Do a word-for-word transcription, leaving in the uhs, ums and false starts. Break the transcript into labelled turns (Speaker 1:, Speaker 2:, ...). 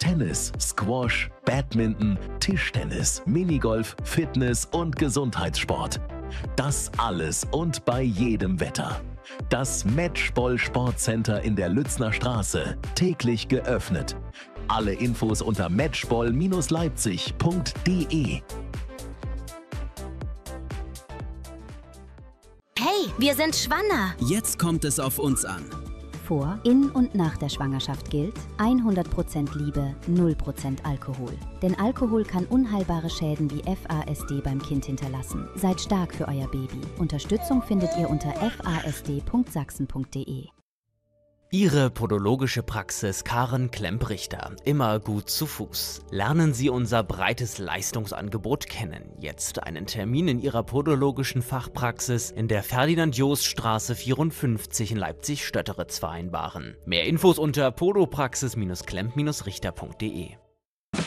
Speaker 1: Tennis, Squash, Badminton, Tischtennis, Minigolf, Fitness und Gesundheitssport. Das alles und bei jedem Wetter. Das Matchball Sportcenter in der Lützner Straße, täglich geöffnet. Alle Infos unter matchball Leipzig punkt de.
Speaker 2: Hey, wir sind schwanger!
Speaker 3: Jetzt kommt es auf uns an.
Speaker 4: Vor, in und nach der Schwangerschaft gilt hundert Prozent Liebe, null Prozent Alkohol. Denn Alkohol kann unheilbare Schäden wie F A S D beim Kind hinterlassen. Seid stark für euer Baby. Unterstützung findet ihr unter f a s d punkt sachsen punkt de.
Speaker 5: Ihre podologische Praxis Karen Klemp-Richter, immer gut zu Fuß. Lernen Sie unser breites Leistungsangebot kennen. Jetzt einen Termin in Ihrer podologischen Fachpraxis in der Ferdinand-Jost-Straße vierundfünfzig in Leipzig-Stötteritz vereinbaren. Mehr Infos unter podopraxis Bindestrich klemp Bindestrich richter punkt de.